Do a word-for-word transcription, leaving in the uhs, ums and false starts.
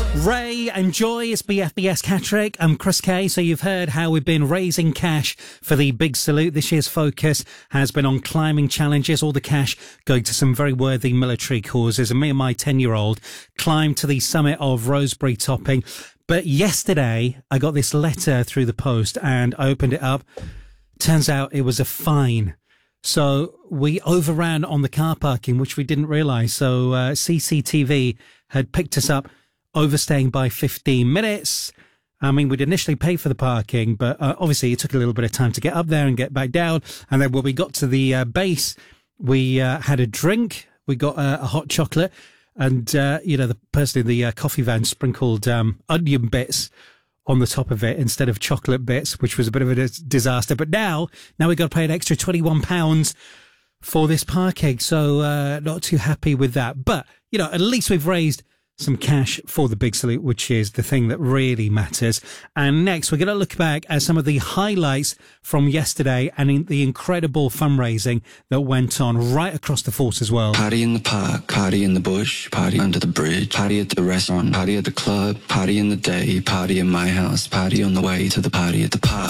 Ray and Joy, it's B F B S Catterick. I'm Chris Kay. So you've heard how we've been raising cash for the Big Salute. This year's focus has been on climbing challenges, all the cash going to some very worthy military causes. And me and my ten-year-old climbed to the summit of Rosebery Topping. But yesterday, I got this letter through the post and I opened it up. Turns out it was a fine. So we overran on the car parking, which we didn't realise. So uh, C C T V had picked us up overstaying by fifteen minutes. I mean, we'd initially paid for the parking, but uh, obviously it took a little bit of time to get up there and get back down. And then when we got to the uh, base, we uh, had a drink. We got uh, a hot chocolate. And, uh, you know, the person in the uh, coffee van sprinkled um, onion bits on the top of it instead of chocolate bits, which was a bit of a dis- disaster. But now, now we've got to pay an extra twenty-one pounds for this parking. So uh, not too happy with that. But, you know, at least we've raised some cash for the Big Salute, which is the thing that really matters. And next, we're going to look back at some of the highlights from yesterday and in the incredible fundraising that went on right across the force world. Party in the park, party in the bush, party under the bridge, party at the restaurant, party at the club, party in the day, party in my house, party on the way to the party at the park.